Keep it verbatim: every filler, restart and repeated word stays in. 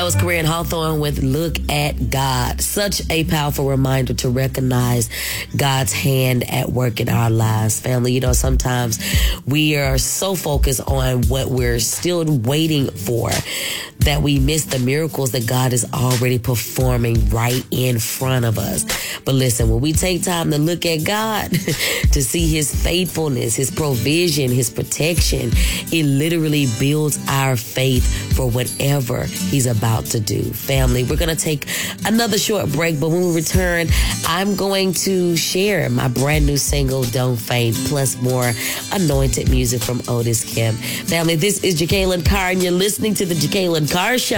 was Corinne Hawthorne with Look at God. Such a powerful reminder to recognize God's hand at work in our lives. Family, you know, sometimes we are so focused on what we're still waiting for that we miss the miracles that God is already performing right in front of us. But listen, when we take time to look at God, to see his faithfulness, his provision, his protection, it literally builds our faith for whatever he's about to do. Family, we're going to take another short break, but when we return, I'm going to share my brand new single, Don't Faint, plus more anointed music from Otis Kemp. Family, this is Jacqueline Carr, and you're listening to the Jacqueline Carr Show.